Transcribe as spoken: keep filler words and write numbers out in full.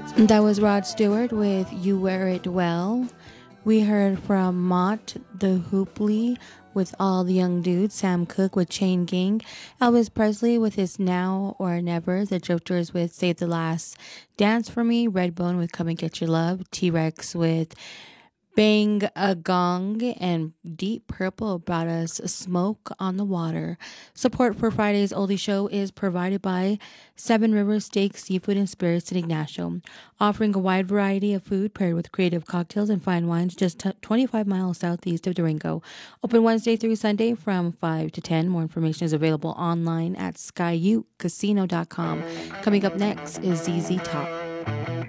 That was Rod Stewart with You Wear It Well. We heard from Mott the Hoopley with All the Young Dudes, Sam Cooke with Chain Gang, Elvis Presley with his Now or Never, The Drifters with Save the Last Dance for Me, Redbone with Come and Get Your Love, T-Rex with Bang a Gong, and Deep Purple brought us Smoke on the Water. Support for Friday's Oldie Show is provided by Seven Rivers Steak, Seafood, and Spirits in Ignacio, offering a wide variety of food paired with creative cocktails and fine wines just t- twenty-five miles southeast of Durango. Open Wednesday through Sunday from five to ten. More information is available online at sky u casino dot com. Coming up next is Z Z Top.